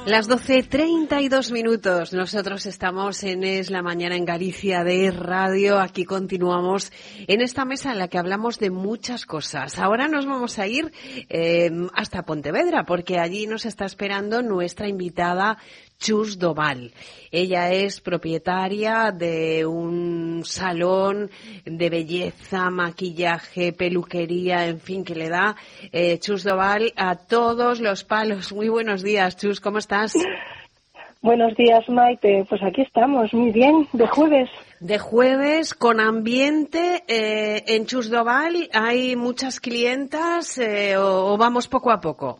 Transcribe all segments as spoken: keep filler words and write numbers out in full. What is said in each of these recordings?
Las doce treinta y dos minutos. Nosotros estamos en Es la Mañana en Galicia de Radio. Aquí continuamos en esta mesa en la que hablamos de muchas cosas. Ahora nos vamos a ir eh, hasta Pontevedra, porque allí nos está esperando nuestra invitada Chus Doval. Ella es propietaria de un salón de belleza, maquillaje, peluquería, en fin, que le da eh, Chus Doval a todos los palos. Muy buenos días, Chus, ¿cómo estás? Buenos días, Maite. Pues aquí estamos, muy bien, de jueves. De jueves, con ambiente. Eh, en Chus Doval hay muchas clientas eh, o, o vamos poco a poco.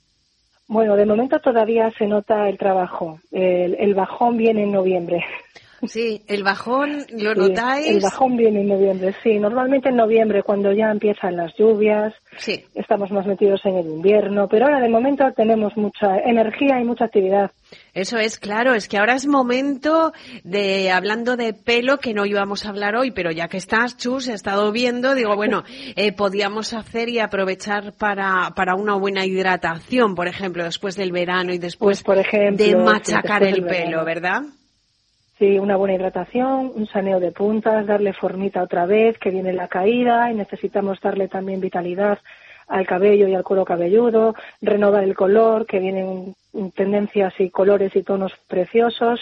Bueno, de momento todavía se nota el trabajo. El, el bajón viene en noviembre. Sí, el bajón, ¿lo sí, notáis? El bajón viene en noviembre, sí. Normalmente en noviembre, cuando ya empiezan las lluvias, sí. Estamos más metidos en el invierno, pero ahora de momento tenemos mucha energía y mucha actividad. Eso es, claro, es que ahora es momento de, hablando de pelo, que no íbamos a hablar hoy, pero ya que estás, Chus, he estado viendo, digo, bueno, eh, podíamos hacer y aprovechar para, para una buena hidratación, por ejemplo, después del verano y después pues, por ejemplo, de machacar sí, el pelo, ¿verdad? Sí, una buena hidratación, un saneo de puntas, darle formita otra vez, que viene la caída, y necesitamos darle también vitalidad al cabello y al cuero cabelludo, renovar el color, que vienen tendencias y colores y tonos preciosos.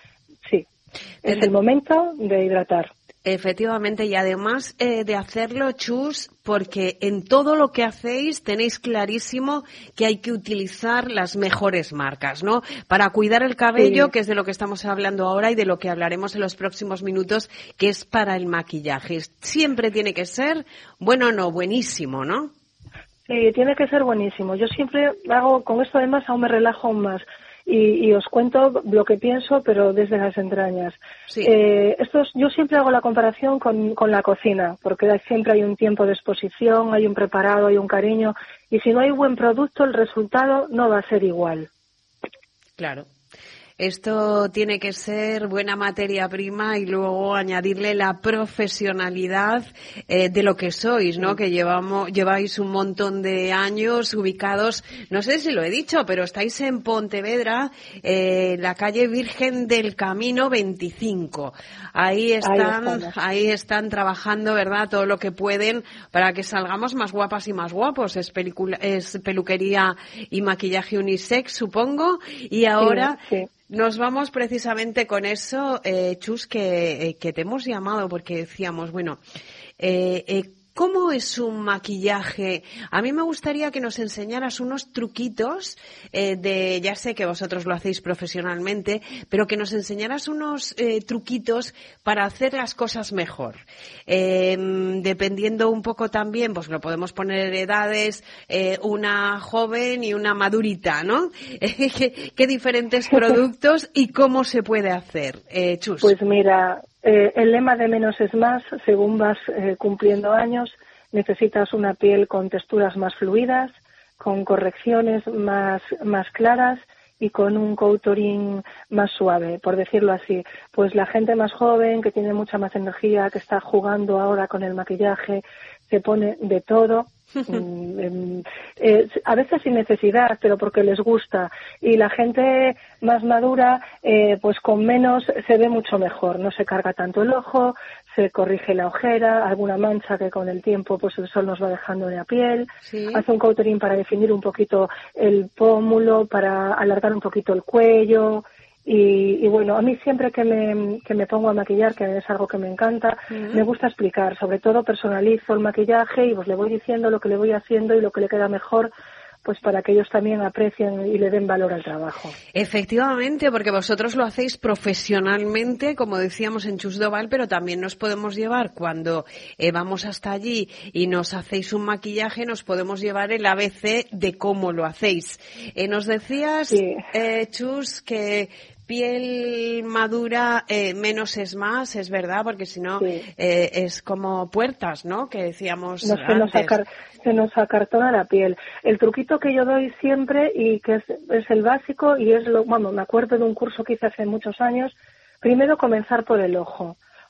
Sí, es el momento de hidratar. Efectivamente, y además eh, de hacerlo, Chus, porque en todo lo que hacéis tenéis clarísimo que hay que utilizar las mejores marcas, ¿no? Para cuidar el cabello, sí. Que es de lo que estamos hablando ahora y de lo que hablaremos en los próximos minutos, que es para el maquillaje. Siempre tiene que ser, bueno, no, buenísimo, ¿no? Sí, tiene que ser buenísimo. Yo siempre hago, con esto además aún me relajo aún más. Y, y os cuento lo que pienso, pero desde las entrañas. Sí. Eh, estos, yo siempre hago la comparación con, con la cocina, porque siempre hay un tiempo de exposición, hay un preparado, hay un cariño, y si no hay buen producto, el resultado no va a ser igual. Claro. Esto tiene que ser buena materia prima y luego añadirle la profesionalidad eh, de lo que sois, ¿no? Sí. Que llevamos, lleváis un montón de años ubicados, no sé si lo he dicho, pero estáis en Pontevedra, eh, la calle Virgen del Camino veinticinco. Ahí están, ahí, ahí están trabajando, ¿verdad? Todo lo que pueden para que salgamos más guapas y más guapos. Es, pelicula, es peluquería y maquillaje unisex, supongo. Y ahora... Sí, sí. Nos vamos precisamente con eso, eh, Chus, que, eh, que te hemos llamado porque decíamos, bueno, eh, eh, ¿cómo es un maquillaje? A mí me gustaría que nos enseñaras unos truquitos eh, de, ya sé que vosotros lo hacéis profesionalmente, pero que nos enseñaras unos eh, truquitos para hacer las cosas mejor. Eh, dependiendo un poco también, pues lo podemos poner en edades, eh, una joven y una madurita, ¿no? ¿Qué, qué diferentes productos y cómo se puede hacer, eh, Chus? Pues mira... Eh, el lema de menos es más, según vas eh, cumpliendo años, necesitas una piel con texturas más fluidas, con correcciones más, más claras y con un contouring más suave, por decirlo así. Pues la gente más joven, que tiene mucha más energía, que está jugando ahora con el maquillaje, se pone de todo. mm, eh, a veces sin necesidad, pero porque les gusta, y la gente más madura eh, pues con menos se ve mucho mejor, no se carga tanto el ojo, se corrige la ojera, alguna mancha que con el tiempo pues el sol nos va dejando de la piel, sí. Hace un contouring para definir un poquito el pómulo, para alargar un poquito el cuello. Y, y bueno, a mí siempre que me, que me pongo a maquillar, que es algo que me encanta, uh-huh. me gusta explicar, sobre todo personalizo el maquillaje y pues le voy diciendo lo que le voy haciendo y lo que le queda mejor, pues para que ellos también aprecien y le den valor al trabajo. Efectivamente, porque vosotros lo hacéis profesionalmente, como decíamos en Chus Doval, pero también nos podemos llevar, cuando eh, vamos hasta allí y nos hacéis un maquillaje, nos podemos llevar el A B C de cómo lo hacéis. Eh, nos decías, sí. eh, Chus, que piel madura, eh, menos es más, es verdad, porque si no sí. eh, es como puertas, ¿no? Que decíamos nos, antes. Se nos, acar, se nos acartona la piel. El truquito que yo doy siempre y que es, es el básico y es lo, bueno, me acuerdo de un curso que hice hace muchos años, primero comenzar por el ojo.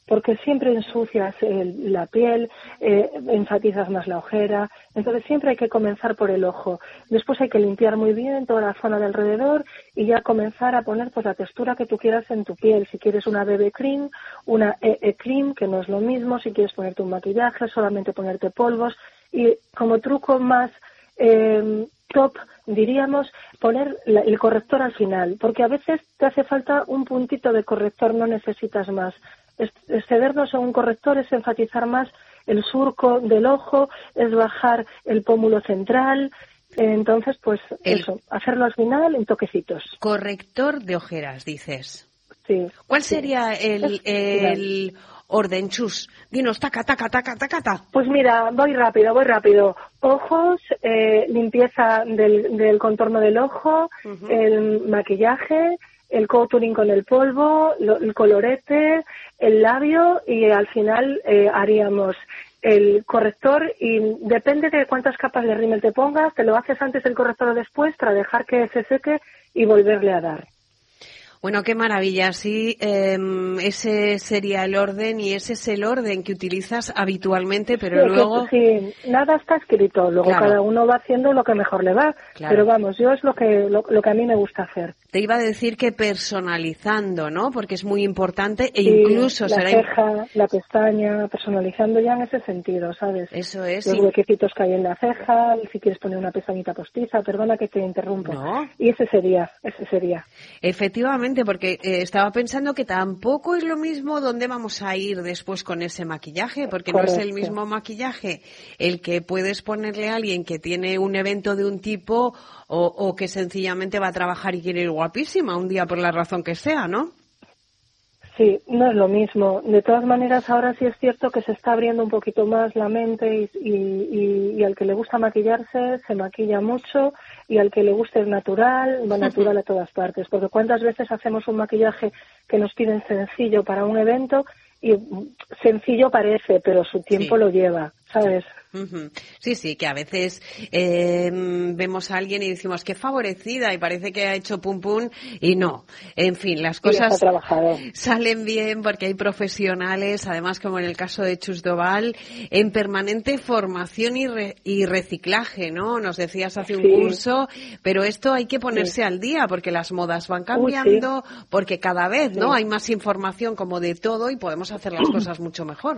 porque siempre ensucias el, la piel, eh, enfatizas más la ojera. Entonces siempre hay que comenzar por el ojo. Después hay que limpiar muy bien toda la zona de alrededor y ya comenzar a poner pues la textura que tú quieras en tu piel. Si quieres una B B cream, una E E cream, que no es lo mismo. Si quieres ponerte un maquillaje, solamente ponerte polvos. Y como truco más eh, top, diríamos, poner la, el corrector al final, porque a veces te hace falta un puntito de corrector, no necesitas más. Excedernos en un corrector es enfatizar más el surco del ojo, es bajar el pómulo central. Entonces, pues el eso, hacerlo al final en toquecitos. Corrector de ojeras, dices. Sí. ¿Cuál sí. sería el, el orden, Chus? Dinos, taca, taca, taca, taca, taca. Pues mira, voy rápido, voy rápido. Ojos, eh, limpieza del, del contorno del ojo, uh-huh. el maquillaje, el contouring con el polvo, lo, el colorete, el labio y al final eh, haríamos el corrector y depende de cuántas capas de rímel te pongas, te lo haces antes del corrector o después para dejar que se seque y volverle a dar. Bueno, qué maravilla. Sí, eh, ese sería el orden y ese es el orden que utilizas habitualmente, pero sí, luego... Que, sí, nada está escrito. Luego claro. cada uno va haciendo lo que mejor le va. Claro. Pero vamos, yo es lo que lo, lo que a mí me gusta hacer. Te iba a decir que personalizando, ¿no? Porque es muy importante e sí, incluso... la será ceja, la pestaña, personalizando ya en ese sentido, ¿sabes? Eso es. Los sí. huequecitos que hay en la ceja, si quieres poner una pestañita postiza, perdona que te interrumpo. No. Y ese sería, ese sería. Efectivamente, porque eh, estaba pensando que tampoco es lo mismo dónde vamos a ir después con ese maquillaje, porque Correcto. no es el mismo maquillaje el que puedes ponerle a alguien que tiene un evento de un tipo o, o que sencillamente va a trabajar y quiere ir guapísima un día por la razón que sea, ¿no? Sí, no es lo mismo. De todas maneras, ahora sí es cierto que se está abriendo un poquito más la mente y, y, y, y al que le gusta maquillarse, se maquilla mucho y al que le guste es natural, va natural a todas partes. Porque cuántas veces hacemos un maquillaje que nos piden sencillo para un evento y sencillo parece, pero su tiempo sí. lo lleva, ¿sabes? Uh-huh. Sí, sí, que a veces eh, vemos a alguien y decimos qué favorecida y parece que ha hecho pum pum y no. En fin, las cosas salen bien porque hay profesionales, además como en el caso de Chus Doval, en permanente formación y, re- y reciclaje, ¿no? Nos decías hace un sí. curso, pero esto hay que ponerse sí. al día porque las modas van cambiando, Uy, sí. porque cada vez, ¿no? Sí. Hay más información como de todo y podemos hacer las cosas mucho mejor.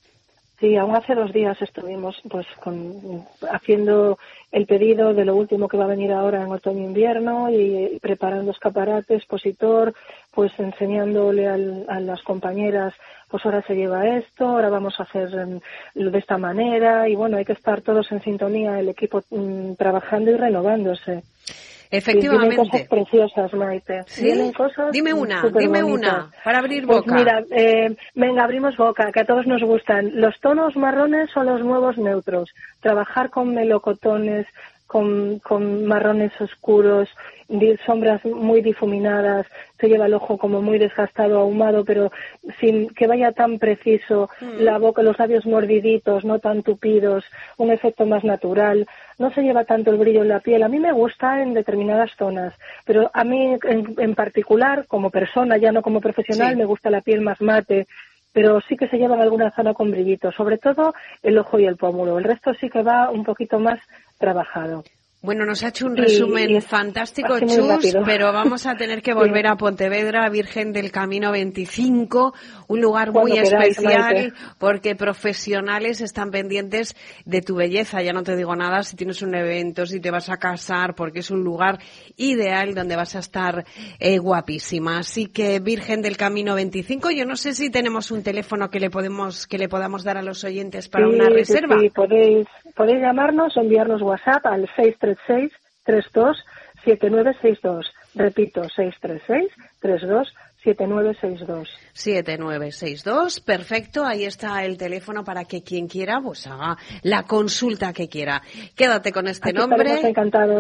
Sí, aún hace dos días estuvimos pues con, haciendo el pedido de lo último que va a venir ahora en otoño-invierno y, y preparando escaparate, expositor, pues enseñándole al, a las compañeras, pues ahora se lleva esto, ahora vamos a hacer um, de esta manera y bueno, hay que estar todos en sintonía, el equipo um, trabajando y renovándose. Efectivamente. Vienen cosas preciosas, Maite. ¿Sí? Vienen cosas dime una, dime una, para abrir pues boca. Mira, eh, venga, abrimos boca, que a todos nos gustan. Los tonos marrones son los nuevos neutros. Trabajar con melocotones, con, con marrones oscuros, sombras muy difuminadas, se lleva el ojo como muy desgastado, ahumado, pero sin que vaya tan preciso, mm. la boca, los labios mordiditos, no tan tupidos, un efecto más natural, no se lleva tanto el brillo en la piel. A mí me gusta en determinadas zonas, pero a mí en, en particular, como persona, ya no como profesional, sí. me gusta la piel más mate, pero sí que se lleva en alguna zona con brillito, sobre todo el ojo y el pómulo. El resto sí que va un poquito más trabajado. Bueno, nos ha hecho un resumen y, y fantástico, Chus, pero vamos a tener que volver sí. a Pontevedra, Virgen del Camino veinticinco, un lugar muy Cuando especial queráis, porque profesionales están pendientes de tu belleza. Ya no te digo nada si tienes un evento, si te vas a casar, porque es un lugar ideal donde vas a estar eh, guapísima. Así que Virgen del Camino veinticinco, yo no sé si tenemos un teléfono que le podemos que le podamos dar a los oyentes para sí, una reserva. Sí, sí, podéis, podéis llamarnos o enviarnos WhatsApp al seis tres seis, tres dos, siete nueve seis dos. Repito, seis tres seis, tres dos, siete nueve seis dos. siete nueve seis dos, perfecto, ahí está el teléfono para que quien quiera pues haga la consulta que quiera. Quédate con este Aquí nombre. Estaremos encantados.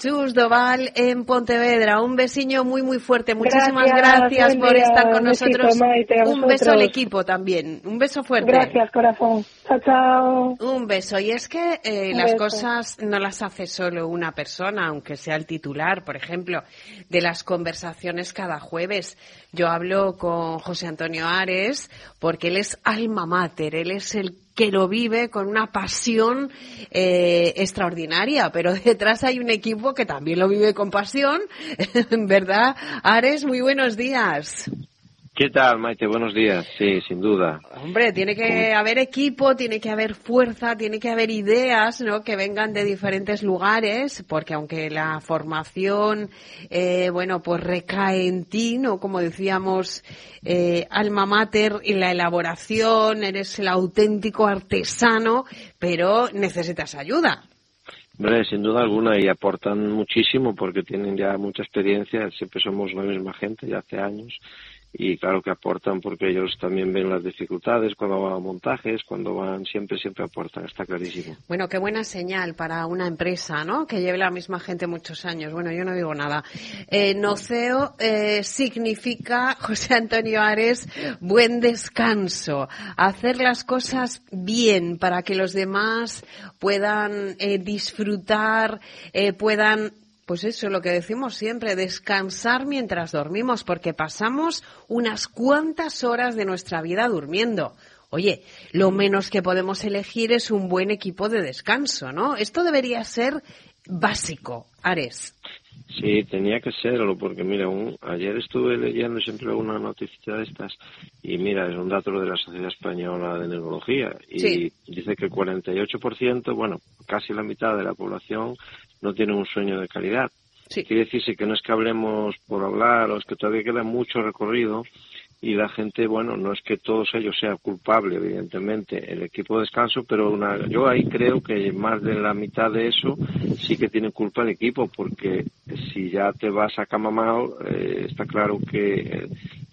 Chus Doval en Pontevedra. Un besiño muy, muy fuerte. Muchísimas gracias, gracias por día, estar con nosotros. Besito, Maite, un beso al equipo también. Un beso fuerte. Gracias, corazón. Chao, chao. Un beso. Y es que eh, las beso. cosas no las hace solo una persona, aunque sea el titular, por ejemplo, de las conversaciones cada jueves. Yo hablo con José Antonio Ares porque él es alma mater, él es el que lo vive con una pasión eh, extraordinaria, pero detrás hay un equipo que también lo vive con pasión, ¿verdad? Ares, muy buenos días. ¿Qué tal, Maite? Buenos días. Sí, sin duda. Hombre, tiene que haber equipo, tiene que haber fuerza, tiene que haber ideas, ¿no?, que vengan de diferentes lugares, porque aunque la formación, eh, bueno, pues recae en ti, ¿no?, como decíamos, eh, alma mater, y la elaboración, eres el auténtico artesano, pero necesitas ayuda. Hombre, sin duda alguna, y aportan muchísimo porque tienen ya mucha experiencia, siempre somos la misma gente, ya hace años. Y claro que aportan porque ellos también ven las dificultades cuando van a montajes, cuando van, siempre, siempre aportan, está clarísimo. Bueno, qué buena señal para una empresa, ¿no?, que lleve la misma gente muchos años. Bueno, yo no digo nada. Eh, Noceo eh, significa, José Antonio Ares, buen descanso. Hacer las cosas bien para que los demás puedan eh, disfrutar, eh, puedan... Pues eso, lo que decimos siempre, descansar mientras dormimos, porque pasamos unas cuantas horas de nuestra vida durmiendo. Oye, lo menos que podemos elegir es un buen equipo de descanso, ¿no? Esto debería ser básico, Ares. Sí, tenía que serlo, porque mira, un, ayer estuve leyendo siempre una noticia de estas, y mira, es un dato de la Sociedad Española de Neurología, y sí. Dice que el cuarenta y ocho por ciento, bueno, casi la mitad de la población no tiene un sueño de calidad. Sí. Quiere decirse que no es que hablemos por hablar, o es que todavía queda mucho recorrido, y la gente, bueno, no es que todos ellos sean culpables, evidentemente, el equipo de descanso, pero una, yo ahí creo que más de la mitad de eso sí que tiene culpa el equipo, porque si ya te vas a cama mal, eh, está claro que eh,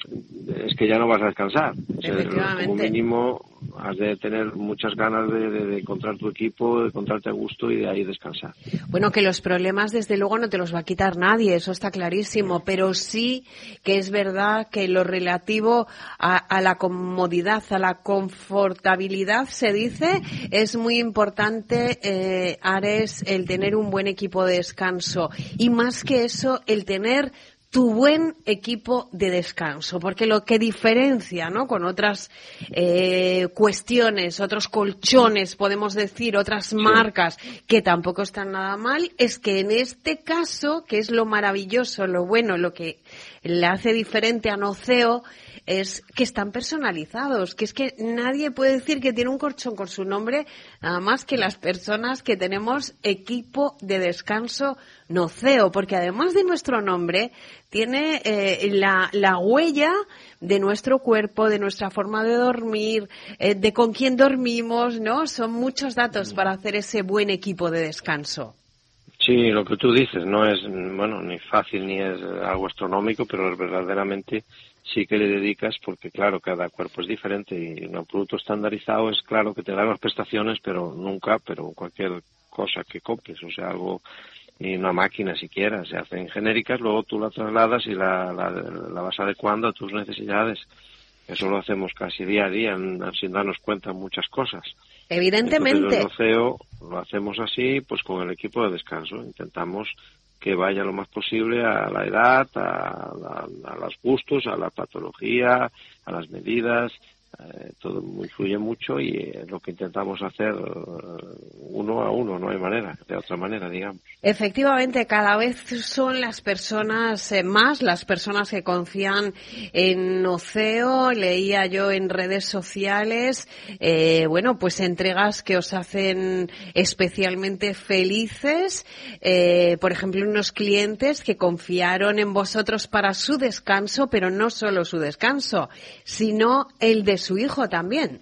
es que ya no vas a descansar. O sea, como mínimo has de tener muchas ganas de, de, de encontrar tu equipo, de encontrarte a gusto y de ahí descansar. Bueno, que los problemas desde luego no te los va a quitar nadie, eso está clarísimo, pero sí que es verdad que lo relativo a, a la comodidad, a la confortabilidad, se dice, es muy importante, eh, Ares, el tener un buen equipo de descanso, y más que eso, el tener tu buen equipo de descanso, porque lo que diferencia, ¿no?, con otras eh, cuestiones, otros colchones, podemos decir, otras marcas que tampoco están nada mal, es que en este caso, que es lo maravilloso, lo bueno, lo que le hace diferente a Noceo, es que están personalizados, que es que nadie puede decir que tiene un colchón con su nombre, nada más que las personas que tenemos equipo de descanso Noceo, porque además de nuestro nombre, tiene eh, la, la huella de nuestro cuerpo, de nuestra forma de dormir, eh, de con quién dormimos, ¿no? Son muchos datos para hacer ese buen equipo de descanso. Sí, lo que tú dices no es, bueno, ni fácil ni es algo astronómico, pero verdaderamente sí que le dedicas, porque claro, cada cuerpo es diferente y un producto estandarizado es claro que te da las prestaciones, pero nunca, pero cualquier cosa que compres, o sea, algo, y una máquina siquiera, se hacen genéricas, luego tú la trasladas y la, la, la vas adecuando a tus necesidades. Eso lo hacemos casi día a día, sin darnos cuenta en muchas cosas. Evidentemente. Entonces, el Noceo lo hacemos así, pues con el equipo de descanso. Intentamos que vaya lo más posible a la edad, a, a, a los gustos, a la patología, a las medidas. Eh, todo influye mucho y eh, lo que intentamos hacer uh, uno a uno, no hay manera, de otra manera, digamos. Efectivamente, cada vez son las personas eh, más, las personas que confían en Noceo. Leía yo en redes sociales, eh, bueno, pues entregas que os hacen especialmente felices. Eh, por ejemplo, unos clientes que confiaron en vosotros para su descanso, pero no solo su descanso, sino el de su hijo también.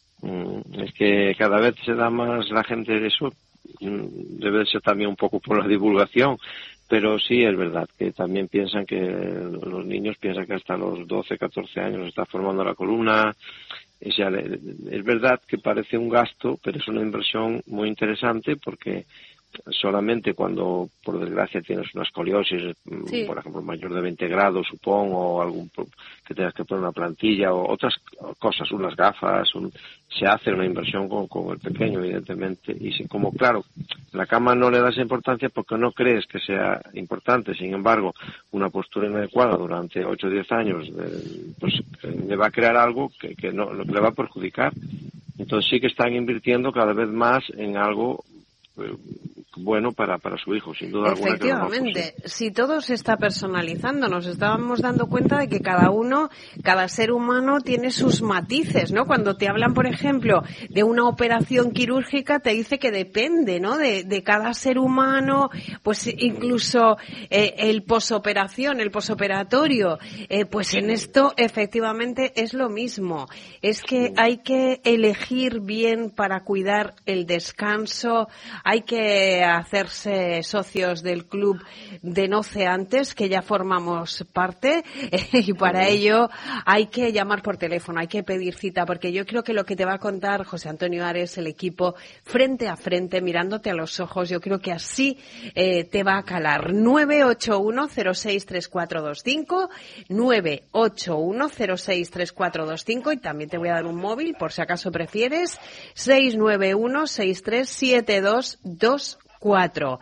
Es que cada vez se da más la gente de eso, debe ser también un poco por la divulgación, pero sí es verdad que también piensan que los niños piensan que hasta los doce, catorce años se está formando la columna. O sea, es verdad que parece un gasto, pero es una inversión muy interesante porque solamente cuando, por desgracia, tienes una escoliosis, sí. por ejemplo, mayor de veinte grados, supongo, o algún que tengas que poner una plantilla, o otras cosas, unas gafas, un, se hace una inversión con, con el pequeño, evidentemente, y si, como, claro, la cama no le das importancia porque no crees que sea importante, sin embargo, una postura inadecuada durante ocho o diez años, eh, pues eh, le va a crear algo que, que no, le va a perjudicar. Entonces sí que están invirtiendo cada vez más en algo eh, bueno para, para su hijo, sin duda alguna. Efectivamente, no, si todo se está personalizando, nos estábamos dando cuenta de que cada uno, cada ser humano tiene sus matices, ¿no? Cuando te hablan, por ejemplo, de una operación quirúrgica, te dice que depende, ¿no? De, de cada ser humano, pues incluso eh, el posoperación, el posoperatorio, eh, pues en esto efectivamente es lo mismo. Es que hay que elegir bien para cuidar el descanso, hay que hacerse socios del club de Noceantes, que ya formamos parte, y para ello hay que llamar por teléfono, hay que pedir cita, porque yo creo que lo que te va a contar José Antonio Ares, el equipo, frente a frente, mirándote a los ojos, yo creo que así eh, te va a calar. nueve ocho uno cero seis tres cuatro dos cinco, nueve ocho uno cero seis tres cuatro dos cinco, y también te voy a dar un móvil, por si acaso prefieres, seis nueve uno seis tres siete dos dos cuatro.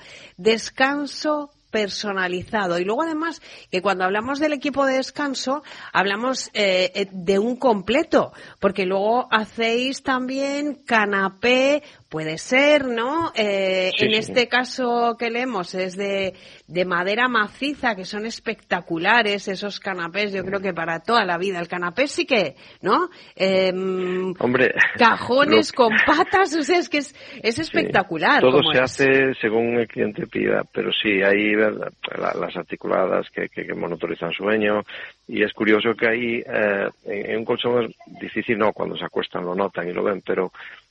Descanso personalizado. Y luego, además, que cuando hablamos del equipo de descanso, hablamos eh, de un completo, porque luego hacéis también canapé, puede ser, ¿no? Eh, sí, en sí. Este caso que leemos es de, de madera maciza, que son espectaculares esos canapés, yo creo que para toda la vida. El canapé sí que, ¿no? Eh, Hombre, cajones lo... con patas, o sea, es que es, es espectacular. Sí. Todo se es. hace según el cliente pida, pero sí, hay la, las articuladas que, que, que monitorizan sueño, y es curioso que ahí eh, en, en un colchón es difícil, no, cuando se acuestan lo notan y lo ven, pero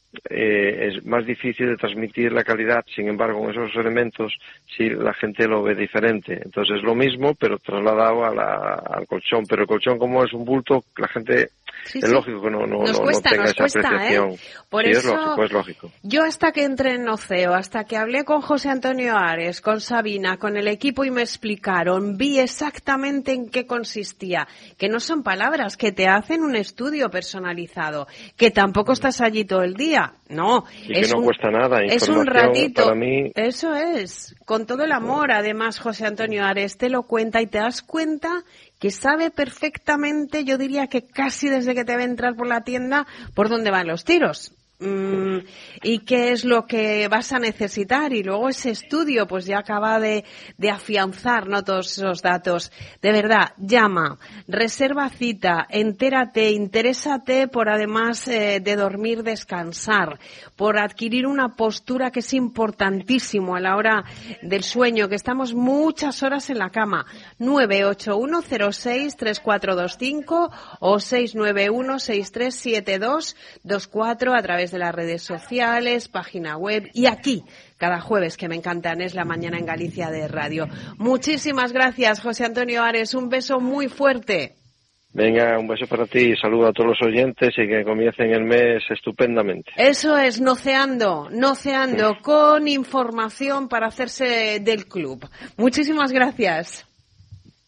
Eh, es más difícil de transmitir la calidad. Sin embargo, con esos elementos sí la gente lo ve diferente. Entonces es lo mismo, pero trasladado a la, al colchón. Pero el colchón, como es un bulto, la gente sí, es sí. lógico que no, no, no, cuesta, no tenga esa cuesta, apreciación. ¿eh? Por sí, eso, es lógico, es lógico. Yo hasta que entré en Noceo, hasta que hablé con José Antonio Ares, con Sabina, con el equipo y me explicaron, vi exactamente en qué consistía. Que no son palabras, que te hacen un estudio personalizado, que tampoco estás allí todo el día. No, y es que no un, cuesta nada. Es un ratito. Para mí... Eso es, con todo el amor. Además, José Antonio Ares te lo cuenta y te das cuenta que sabe perfectamente, yo diría que casi desde que te ve entrar por la tienda, por dónde van los tiros. Mm, y qué es lo que vas a necesitar, y luego ese estudio pues ya acaba de, de afianzar, ¿no?, todos esos datos. De verdad, llama, reserva cita, entérate, interésate por, además eh, de dormir, descansar, por adquirir una postura que es importantísimo a la hora del sueño, que estamos muchas horas en la cama. Nueve ocho uno cero seis tres cuatro dos cinco o seis nueve uno seis tres siete dos dos cuatro a través de las redes sociales, página web, y aquí cada jueves, que me encantan, es La Mañana en Galicia de Radio. Muchísimas gracias, José Antonio Ares, un beso muy fuerte. Venga, un beso para ti, saludo a todos los oyentes y que comiencen el mes estupendamente. Eso es, noceando, noceando, sí. Con información para hacerse del club. Muchísimas gracias.